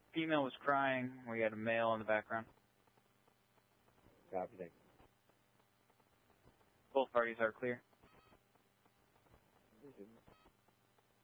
Female was crying. We had a male in the background. Copy that. Both parties are clear.